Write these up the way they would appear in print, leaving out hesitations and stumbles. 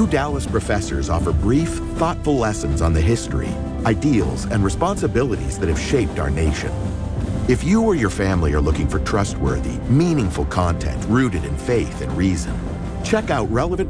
Dallas professors offer brief, thoughtful lessons on the history, ideals, and responsibilities that have shaped our nation. If you or your family are looking for trustworthy, meaningful content rooted in faith and reason, check out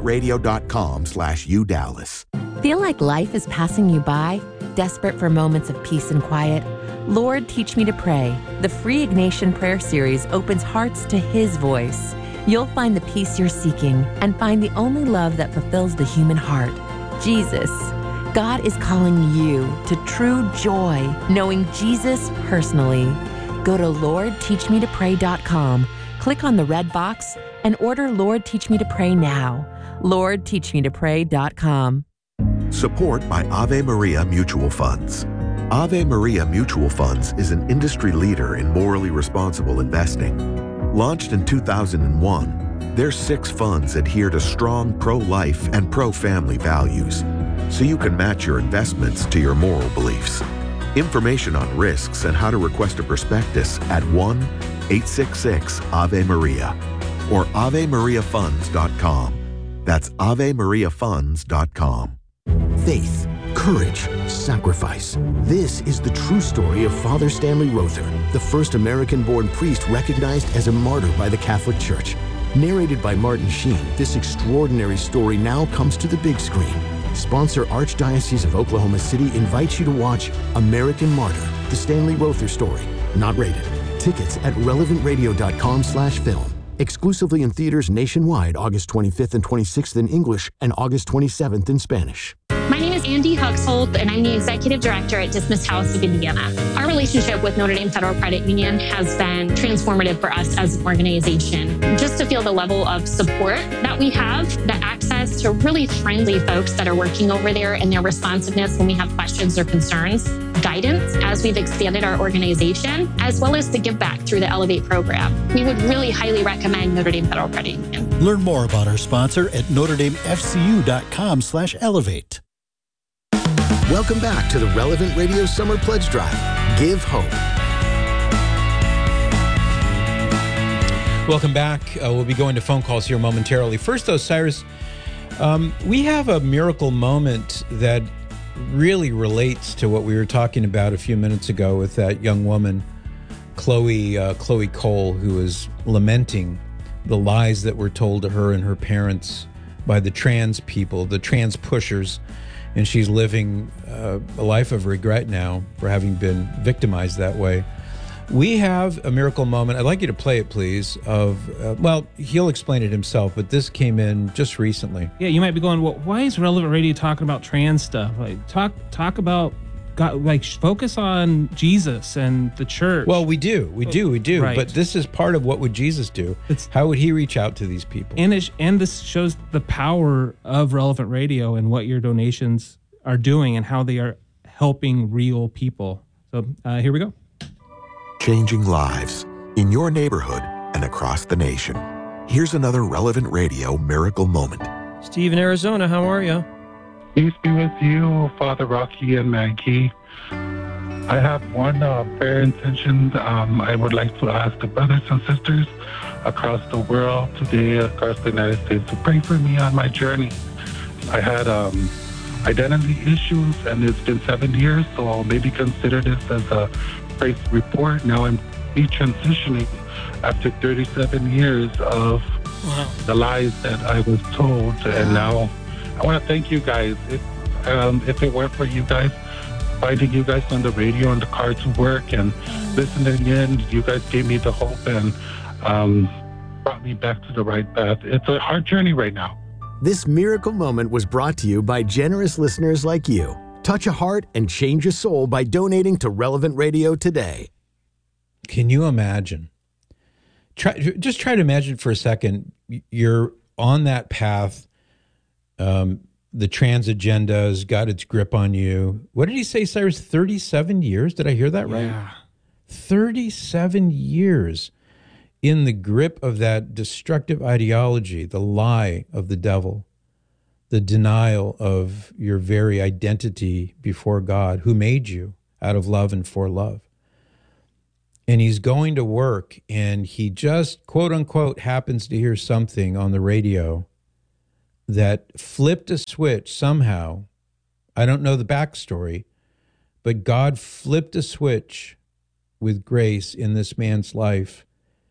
relevantradio.com/udallas. Feel like life is passing you by? Desperate for moments of peace and quiet? Lord, Teach Me to Pray, the free Ignatian prayer series, opens hearts to His voice. You'll find the peace you're seeking and find the only love that fulfills the human heart, Jesus. God is calling you to true joy, knowing Jesus personally. Go to LordTeachMeToPray.com, click on the red box, and order Lord Teach Me to Pray now. LordTeachMeToPray.com. Support by Ave Maria Mutual Funds. Ave Maria Mutual Funds is an industry leader in morally responsible investing. Launched in 2001, their 6 funds adhere to strong pro-life and pro-family values, so you can match your investments to your moral beliefs. Information on risks and how to request a prospectus at 1-866-AVE-MARIA or AveMariaFunds.com. That's AveMariaFunds.com. Faith, courage, sacrifice. This is the true story of Father Stanley Rother, the first American-born priest recognized as a martyr by the Catholic Church. Narrated by Martin Sheen, this extraordinary story now comes to the big screen. Sponsor Archdiocese of Oklahoma City invites you to watch American Martyr, the Stanley Rother story. Not rated. Tickets at relevantradio.com/film. Exclusively in theaters nationwide August 25th and 26th in English and August 27th in Spanish. My name is Andy Huxhold, and I'm the Executive Director at Dismiss House of Indiana. Our relationship with Notre Dame Federal Credit Union has been transformative for us as an organization. Just to feel the level of support that we have, the access to really friendly folks that are working over there and their responsiveness when we have questions or concerns, guidance as we've expanded our organization, as well as the give back through the Elevate program. We would really highly recommend Notre Dame Federal Credit Union. Learn more about our sponsor at NotreDameFCU.com/elevate. Welcome back to the Relevant Radio Summer Pledge Drive. Give hope. Welcome back. We'll be going to phone calls here momentarily. First, though, Cyrus, we have a miracle moment that really relates to what we were talking about a few minutes ago with that young woman, Chloe Cole, who was lamenting the lies that were told to her and her parents by the trans people, the trans pushers. And she's living a life of regret now for having been victimized that way. We have a miracle moment. I'd like you to play it, please, of, well, he'll explain it himself, but this came in just recently. Yeah, you might be going, well, why is Relevant Radio talking about trans stuff? Like, talk about God, like, focus on Jesus and the church. Well, we do. Right. But this is part of what would Jesus do. How would he reach out to these people? And this shows the power of Relevant Radio and what your donations are doing and how they are helping real people. So here we go. Changing lives in your neighborhood and across the nation. Here's another Relevant Radio miracle moment. Steve in Arizona, how are you? Peace be with you, Father Rocky and Maggie. I have one prayer intention I would like to ask the brothers and sisters across the world today, across the United States, to pray for me on my journey. I had identity issues, and it's been 7 years, so I'll maybe consider this as a praise report. Now I'm transitioning after 37 years of the lies that I was told, and now I want to thank you guys. If it weren't for you guys, finding you guys on the radio and the car to work and listening in, you guys gave me the hope and brought me back to the right path. It's a hard journey right now. This miracle moment was brought to you by generous listeners like you. Touch a heart and change a soul by donating to Relevant Radio today. Can you imagine? Just try to imagine for a second. You're on that path. The trans agenda has got its grip on you. What did he say, Cyrus? 37 years? Did I hear that right? Yeah. 37 years in the grip of that destructive ideology, the lie of the devil, the denial of your very identity before God, who made you out of love and for love. And he's going to work, and he just, quote unquote, happens to hear something on the radio that flipped a switch somehow. I don't know the backstory, but God flipped a switch with grace in this man's life,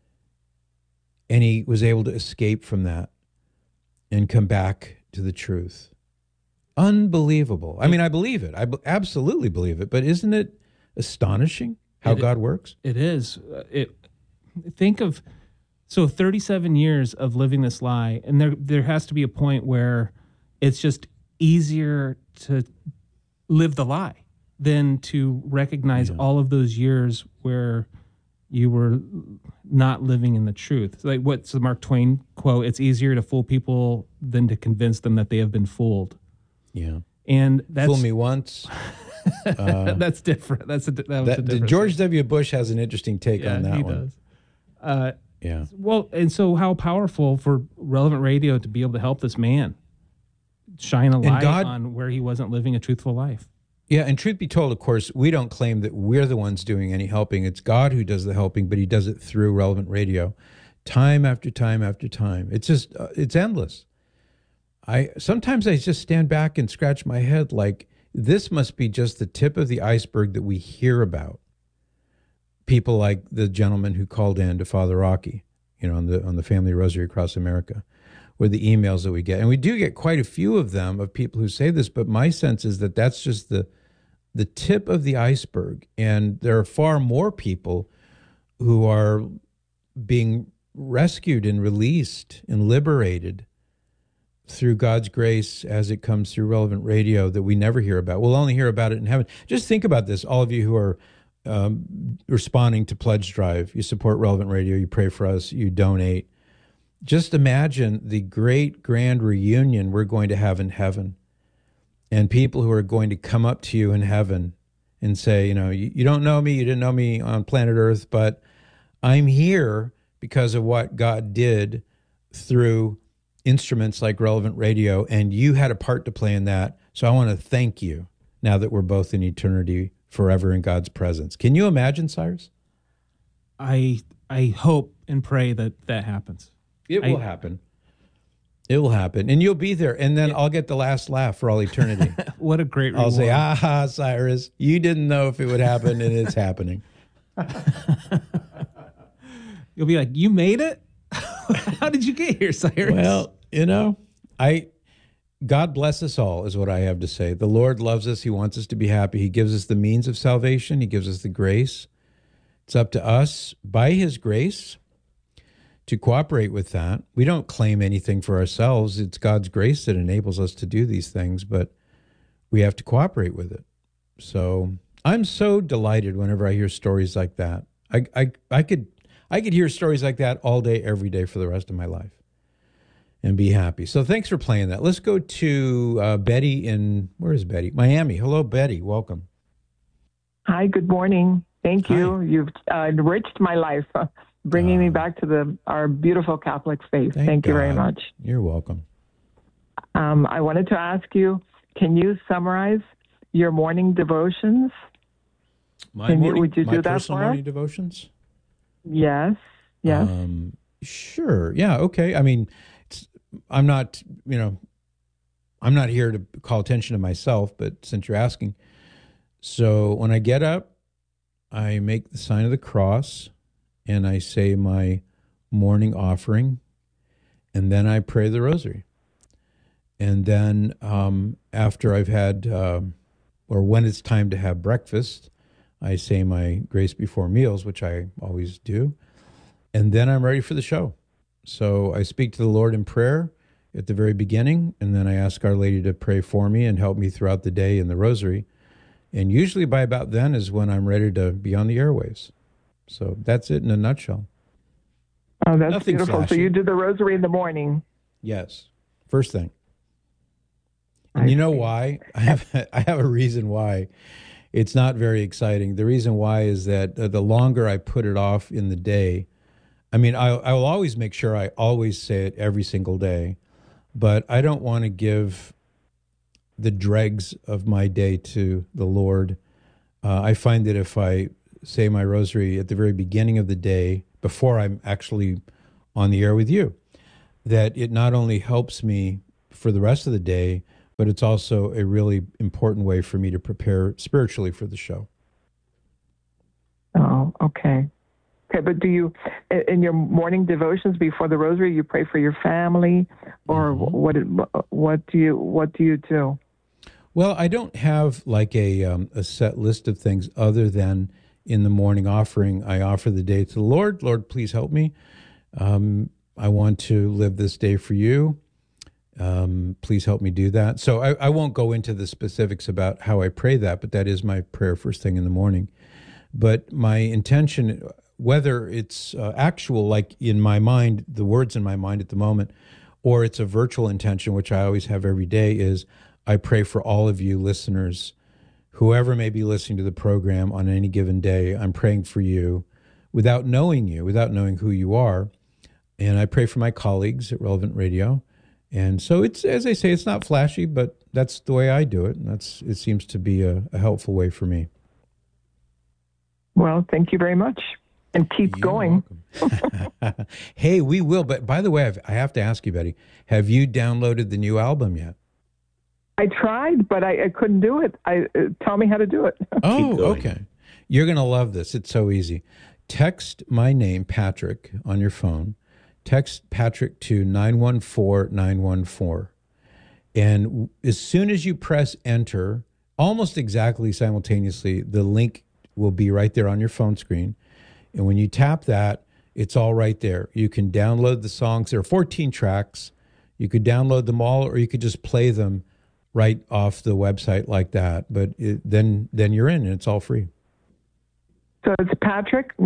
and he was able to escape from that and come back to the truth. Unbelievable. I mean, I believe it. Absolutely believe it. But isn't it astonishing how God works? It is. Think of 37 years of living this lie, and there has to be a point where it's just easier to live the lie than to recognize all of those years where you were not living in the truth. Like what's the Mark Twain quote? It's easier to fool people than to convince them that they have been fooled. Yeah. And that's fool me once. That's different. That was a different George W. Bush has an interesting take on that one. Does. Yeah. Well, and so how powerful for Relevant Radio to be able to help this man shine a light on where he wasn't living a truthful life. Yeah, and truth be told, of course, we don't claim that we're the ones doing any helping. It's God who does the helping, but he does it through Relevant Radio time after time after time. It's just, it's endless. Sometimes I just stand back and scratch my head like, this must be just the tip of the iceberg that we hear about. People like the gentleman who called in to Father Rocky, on the Family Rosary across America, or the emails that we get. And we do get quite a few of them of people who say this, but my sense is that that's just the tip of the iceberg. And there are far more people who are being rescued and released and liberated through God's grace as it comes through Relevant Radio that we never hear about. We'll only hear about it in heaven. Just think about this, all of you who are responding to Pledge Drive. You support Relevant Radio, you pray for us, you donate. Just imagine the great grand reunion we're going to have in heaven, and people who are going to come up to you in heaven and say, you don't know me, you didn't know me on planet Earth, but I'm here because of what God did through instruments like Relevant Radio, and you had a part to play in that. So I want to thank you now that we're both in eternity forever in God's presence. Can you imagine, Cyrus? I hope and pray that happens. It will happen. It will happen. And you'll be there. And then I'll get the last laugh for all eternity. What a great reward. I'll say, aha, Cyrus, you didn't know if it would happen, and it's happening. You'll be like, you made it? How did you get here, Cyrus? Well, God bless us all is what I have to say. The Lord loves us. He wants us to be happy. He gives us the means of salvation. He gives us the grace. It's up to us, by his grace, to cooperate with that. We don't claim anything for ourselves. It's God's grace that enables us to do these things, but we have to cooperate with it. So I'm so delighted whenever I hear stories like that. I could hear stories like that all day, every day for the rest of my life and be happy. So thanks for playing that. Let's go to Betty where is Betty? Miami. Hello, Betty. Welcome. Hi, good morning. Thank you. Hi. You've enriched my life, bringing me back to our beautiful Catholic faith. Thank you very much. You're welcome. I wanted to ask you, can you summarize your morning devotions? Would you do that for us? Morning devotions? Yes. Sure. Yeah. Okay. I mean, I'm not here to call attention to myself, but since you're asking, so when I get up, I make the sign of the cross and I say my morning offering, and then I pray the rosary. And then after I've had, or when it's time to have breakfast, I say my grace before meals, which I always do. And then I'm ready for the show. So I speak to the Lord in prayer at the very beginning, and then I ask Our Lady to pray for me and help me throughout the day in the rosary. And usually by about then is when I'm ready to be on the airwaves. So that's it in a nutshell. Oh, that's Nothing beautiful. flashy. So you do the rosary in the morning? Yes. First thing. And you know why? I have a reason why. It's not very exciting. The reason why is that the longer I put it off in the day, I mean, I will always make sure I always say it every single day, but I don't want to give the dregs of my day to the Lord. I find that if I say my rosary at the very beginning of the day, before I'm actually on the air with you, that it not only helps me for the rest of the day, but it's also a really important way for me to prepare spiritually for the show. Oh, okay. Okay, but do you, in your morning devotions before the rosary, you pray for your family, or what do you do? Well, I don't have like a set list of things other than in the morning offering, I offer the day to the Lord. Lord, please help me. I want to live this day for you. Please help me do that. So I won't go into the specifics about how I pray that, but that is my prayer first thing in the morning. But my intention, whether it's actual, like in my mind, the words in my mind at the moment, or it's a virtual intention, which I always have every day, is I pray for all of you listeners, whoever may be listening to the program on any given day. I'm praying for you without knowing who you are. And I pray for my colleagues at Relevant Radio. And so it's, as I say, it's not flashy, but that's the way I do it. And it seems to be a helpful way for me. Well, thank you very much. And keep going. Hey, we will. But by the way, I have to ask you, Betty, have you downloaded the new album yet? I tried, but I couldn't do it. Tell me how to do it. Oh, okay. You're going to love this. It's so easy. Text my name, Patrick, on your phone. Text Patrick to 914-914. And as soon as you press enter, almost exactly simultaneously, the link will be right there on your phone screen. And when you tap that, it's all right there. You can download the songs. There are 14 tracks. You could download them all, or you could just play them right off the website like that. But then you're in, and it's all free. So it's Patrick,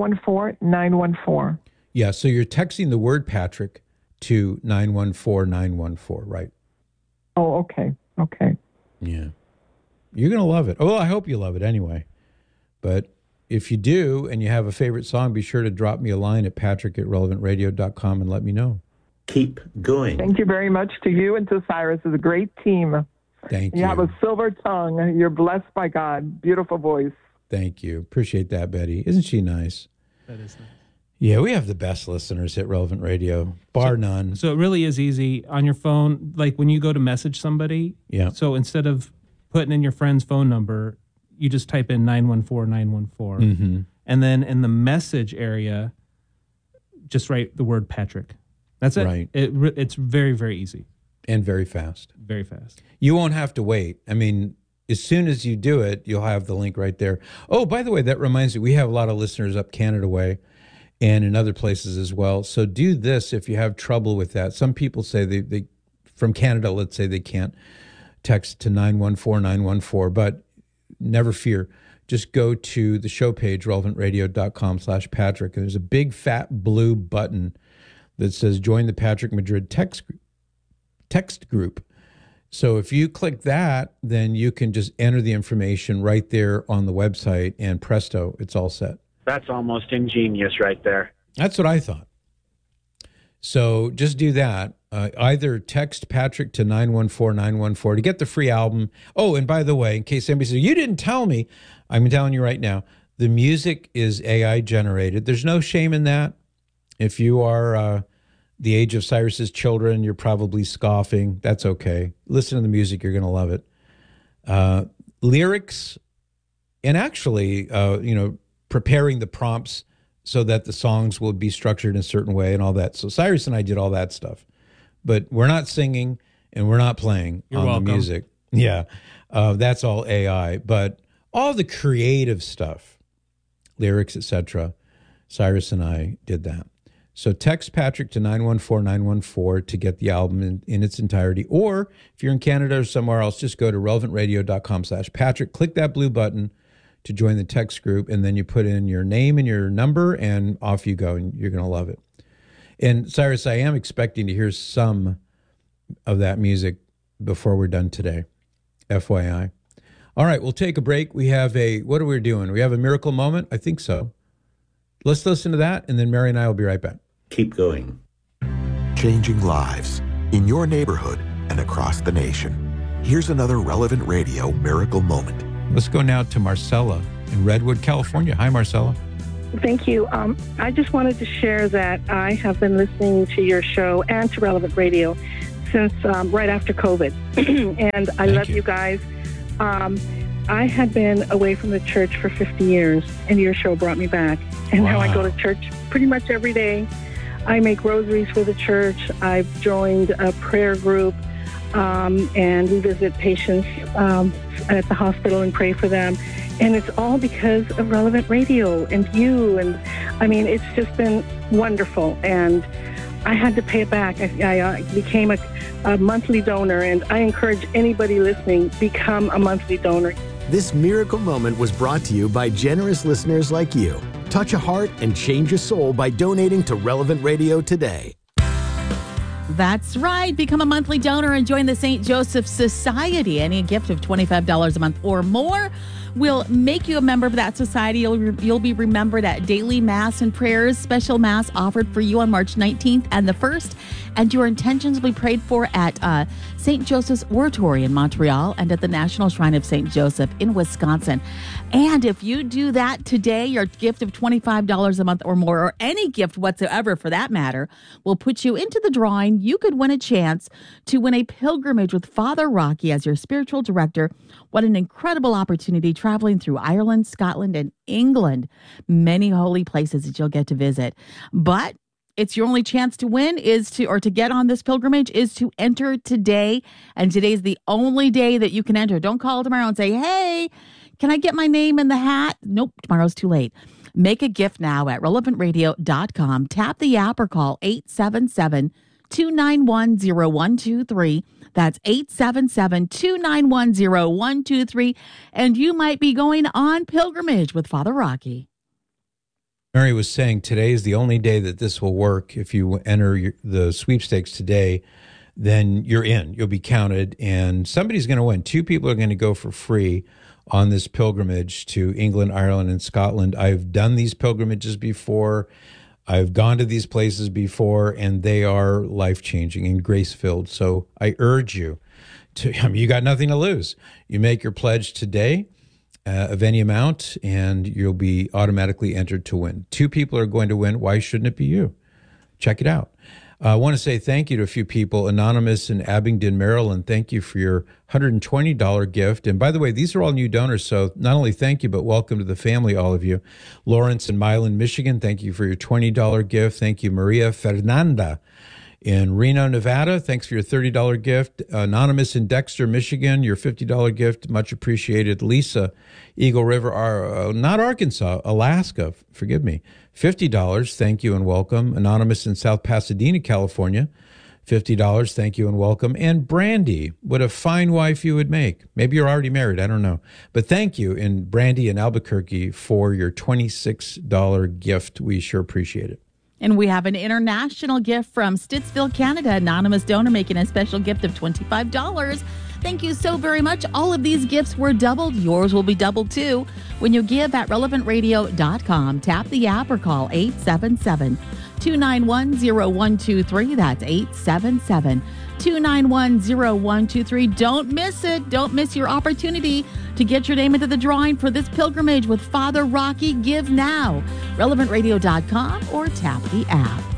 914-914. Yeah, so you're texting the word Patrick to 914-914, right? Oh, okay. Okay. Yeah. You're going to love it. Oh, I hope you love it anyway. But if you do and you have a favorite song, be sure to drop me a line at patrick@relevantradio.com and let me know. Keep going. Thank you very much to you and to Cyrus. It's a great team. Thank you. You have a silver tongue. You're blessed by God. Beautiful voice. Thank you. Appreciate that, Betty. Isn't she nice? That is nice. Yeah, we have the best listeners at Relevant Radio, bar none. So it really is easy on your phone. Like when you go to message somebody, so instead of putting in your friend's phone number, you just type in 914-914. Mm-hmm. And then in the message area, just write the word Patrick. That's it. Right. It's very, very easy. And very fast. Very fast. You won't have to wait. I mean, as soon as you do it, you'll have the link right there. Oh, by the way, that reminds me, we have a lot of listeners up Canada way and in other places as well. So do this if you have trouble with that. Some people say they from Canada, let's say they can't text to 914-914, but never fear. Just go to the show page, relevantradio.com/Patrick, and there's a big fat blue button that says join the Patrick Madrid text group. So if you click that, then you can just enter the information right there on the website, and presto, it's all set. That's almost ingenious right there. That's what I thought. So just do that. Either text Patrick to 914-914 to get the free album. Oh, and by the way, in case anybody says, you didn't tell me, I'm telling you right now, the music is AI generated. There's no shame in that. If you are the age of Cyrus's children, you're probably scoffing. That's okay. Listen to the music. You're going to love it. Lyrics, and actually, preparing the prompts so that the songs will be structured in a certain way and all that. So Cyrus and I did all that stuff. But we're not singing and we're not playing the music. Yeah, that's all AI. But all the creative stuff, lyrics, etc., Cyrus and I did that. So text Patrick to 914-914 to get the album in its entirety. Or if you're in Canada or somewhere else, just go to relevantradio.com/Patrick. Click that blue button to join the text group, and then you put in your name and your number, and off you go, and you're going to love it. And Cyrus, I am expecting to hear some of that music before we're done today, FYI. All right, we'll take a break. We have what are we doing? We have a miracle moment? I think so. Let's listen to that, and then Mary and I will be right back. Keep going. Changing lives in your neighborhood and across the nation. Here's another Relevant Radio miracle moment. Let's go now to Marcella in Redwood, California. Hi, Marcella. Thank you. I just wanted to share that I have been listening to your show and to Relevant Radio since right after COVID. And I love you guys. I had been away from the church for 50 years, and your show brought me back. And now I go to church pretty much every day. I make rosaries for the church. I've joined a prayer group, and we visit patients at the hospital and pray for them. And it's all because of Relevant Radio and you. And, I mean, it's just been wonderful. And I had to pay it back. I became a monthly donor, and I encourage anybody listening, become a monthly donor. This miracle moment was brought to you by generous listeners like you. Touch a heart and change a soul by donating to Relevant Radio today. That's right. Become a monthly donor and join the St. Joseph Society. Any gift of $25 a month or more will make you a member of that society. You'll be remembered at daily mass and prayers, special mass offered for you on March 19th and the 1st. And your intentions will be prayed for at St. Joseph's Oratory in Montreal and at the National Shrine of St. Joseph in Wisconsin. And if you do that today, your gift of $25 a month or more, or any gift whatsoever for that matter, will put you into the drawing. You could win a chance to win a pilgrimage with Father Rocky as your spiritual director. What an incredible opportunity, traveling through Ireland, Scotland, and England. Many holy places that you'll get to visit. But it's your only chance to win to get on this pilgrimage is to enter today. And today's the only day that you can enter. Don't call tomorrow and say, hey, can I get my name in the hat? Nope, tomorrow's too late. Make a gift now at relevantradio.com. Tap the app or call 877-291-0123. That's 877-291-0123. And you might be going on pilgrimage with Father Rocky. Mary was saying today is the only day that this will work. If you enter the sweepstakes today, then you're in. You'll be counted, and somebody's going to win. 2 people are going to go for free on this pilgrimage to England, Ireland, and Scotland. I've done these pilgrimages before. I've gone to these places before, and they are life-changing and grace-filled. So I urge you to, you got nothing to lose. You make your pledge today of any amount, and you'll be automatically entered to win. 2 people are going to win. Why shouldn't it be you? Check it out. I want to say thank you to a few people. Anonymous in Abingdon, Maryland, thank you for your $120 gift. And by the way, these are all new donors, so not only thank you, but welcome to the family, all of you. Lawrence in Milan, Michigan, thank you for your $20 gift. Thank you, Maria Fernanda in Reno, Nevada. Thanks for your $30 gift. Anonymous in Dexter, Michigan, your $50 gift, much appreciated. Lisa, Eagle River, not Arkansas, Alaska, forgive me. $50, thank you and welcome. Anonymous in South Pasadena, California, $50, thank you and welcome. And Brandy, what a fine wife you would make. Maybe you're already married, I don't know. But thank you, in Brandy in Albuquerque, for your $26 gift. We sure appreciate it. And we have an international gift from Stittsville, Canada. Anonymous donor making a special gift of $25. Thank you so very much. All of these gifts were doubled. Yours will be doubled too when you give at relevantradio.com. Tap the app or call 877-291-0123. That's 877-291-0123. Don't miss it. Don't miss your opportunity to get your name into the drawing for this pilgrimage with Father Rocky. Give now. relevantradio.com or tap the app.